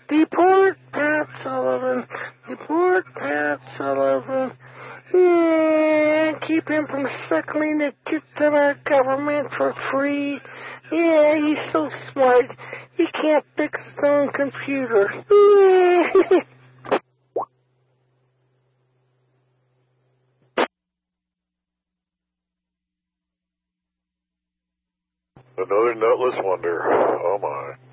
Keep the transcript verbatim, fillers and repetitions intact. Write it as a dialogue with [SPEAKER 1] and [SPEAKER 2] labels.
[SPEAKER 1] Deport Pat Sullivan. Deport Pat Sullivan. Yeah, keep him from suckling the tits of our government for free. Yeah, he's so smart. He can't fix his own computer. Yeah.
[SPEAKER 2] Another nutless wonder. Oh, my.